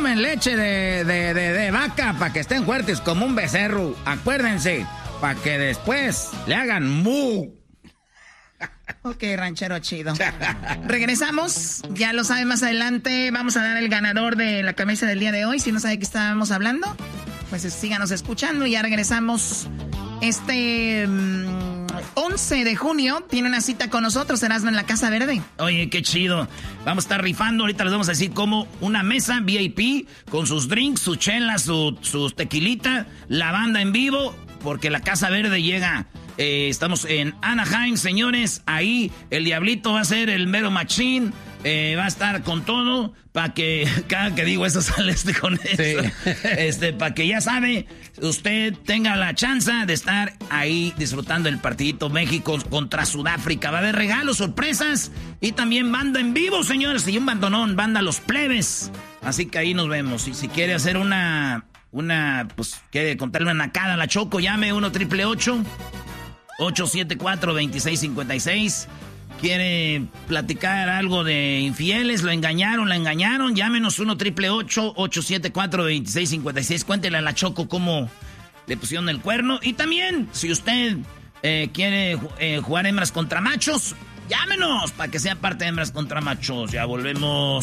tomen leche de vaca para que estén fuertes como un becerro. Acuérdense, para que después le hagan mu. Ok, ranchero chido. Regresamos, ya lo saben, más adelante vamos a dar el ganador de la camisa del día de hoy. Si no sabe de qué estábamos hablando, pues síganos escuchando y ya regresamos. 11 de junio tiene una cita con nosotros, Erasmo, en la Casa Verde. Oye, qué chido. Vamos a estar rifando, ahorita les vamos a decir cómo una mesa VIP con sus drinks, su chela, su tequilita, la banda en vivo, porque la Casa Verde llega. Estamos en Anaheim, señores. Ahí el Diablito va a ser el mero machín. Va a estar con todo para que cada que digo eso sale con eso. Sí. Para que ya sabe, usted tenga la chance de estar ahí disfrutando el partidito México contra Sudáfrica. Va a haber regalos, sorpresas y también banda en vivo, señores. Y un bandonón, banda Los Plebes. Así que ahí nos vemos. Y si quiere hacer pues quiere contarle una nacada a la Choco, llame 1-888-874-2656. ¿Quiere platicar algo de infieles? ¿Lo engañaron? ¿La engañaron? Llámenos 1-888-874-2656. Cuéntele a la Choco cómo le pusieron el cuerno. Y también, si usted quiere jugar hembras contra machos, llámenos para que sea parte de hembras contra machos. Ya volvemos.